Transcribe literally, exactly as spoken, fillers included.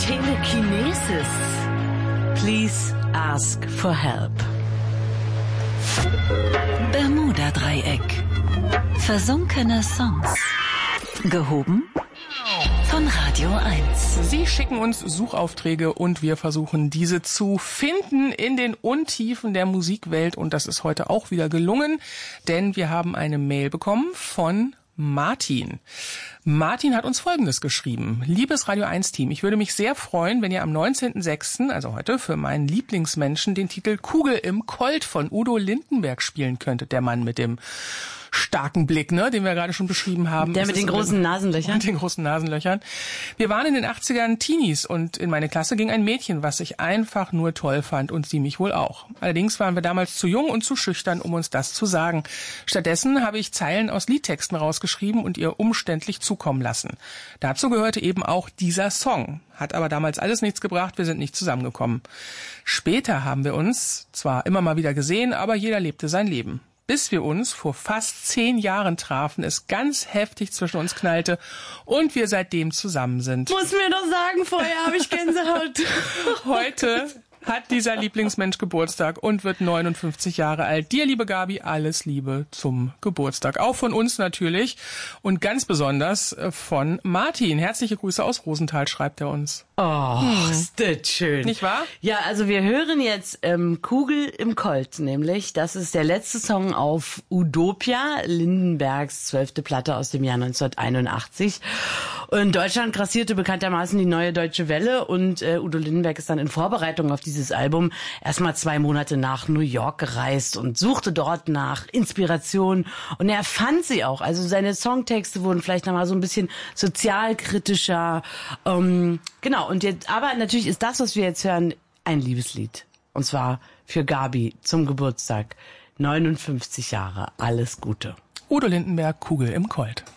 Telekinesis. Please ask for help. Bermuda-Dreieck. Versunkene Songs. Gehoben von Radio eins. Sie schicken uns Suchaufträge und wir versuchen, diese zu finden in den Untiefen der Musikwelt. Und das ist heute auch wieder gelungen, denn wir haben eine Mail bekommen von Martin. Martin hat uns Folgendes geschrieben. Liebes Radio eins Team, ich würde mich sehr freuen, wenn ihr am neunzehnten sechsten, also heute, für meinen Lieblingsmenschen den Titel Kugel im Colt von Udo Lindenberg spielen könntet. Der Mann mit dem starken Blick, ne, den wir gerade schon beschrieben haben. Der mit den großen Nasenlöchern. Mit den großen Nasenlöchern. Wir waren in den achtzigern Teenies und in meine Klasse ging ein Mädchen, was ich einfach nur toll fand und sie mich wohl auch. Allerdings waren wir damals zu jung und zu schüchtern, um uns das zu sagen. Stattdessen habe ich Zeilen aus Liedtexten rausgeschrieben und ihr umständlich zukommen lassen. Dazu gehörte eben auch dieser Song. Hat aber damals alles nichts gebracht, wir sind nicht zusammengekommen. Später haben wir uns zwar immer mal wieder gesehen, aber jeder lebte sein Leben. Bis wir uns vor fast zehn Jahren trafen, es ganz heftig zwischen uns knallte und wir seitdem zusammen sind. Muss mir doch sagen, vorher habe ich Gänsehaut. Heute hat dieser Lieblingsmensch Geburtstag und wird neunundfünfzig Jahre alt. Dir, liebe Gabi, alles Liebe zum Geburtstag. Auch von uns natürlich und ganz besonders von Martin. Herzliche Grüße aus Rosenthal, schreibt er uns. Oh, hm. Ist das schön. Nicht wahr? Ja, also wir hören jetzt ähm, Kugel im Colt, nämlich. Das ist der letzte Song auf Udopia, Lindenbergs zwölfte Platte aus dem Jahr neunzehnhunderteinundachtzig. In Deutschland grassierte bekanntermaßen die Neue Deutsche Welle und äh, Udo Lindenberg ist dann in Vorbereitung auf dieses Album erstmal zwei Monate nach New York gereist und suchte dort nach Inspiration und er fand sie auch. Also seine Songtexte wurden vielleicht nochmal so ein bisschen sozialkritischer. Ähm, genau, und jetzt, aber natürlich ist das, was wir jetzt hören, ein Liebeslied. Und zwar für Gabi zum Geburtstag. neunundfünfzig Jahre, alles Gute. Udo Lindenberg, Kugel im Colt.